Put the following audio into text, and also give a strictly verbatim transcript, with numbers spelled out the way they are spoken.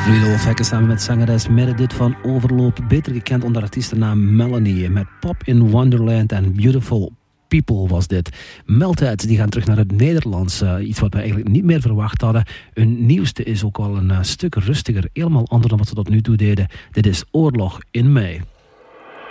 Rudolf Hekke samen met zangeres Meredith van Overloop, beter gekend onder artiestennaam Melanie, met Pop in Wonderland en Beautiful People was dit. Meltheads die gaan terug naar het Nederlands, uh, iets wat we eigenlijk niet meer verwacht hadden. Hun nieuwste is ook al een uh, stuk rustiger, helemaal anders dan wat ze tot nu toe deden. Dit is Oorlog in Mei.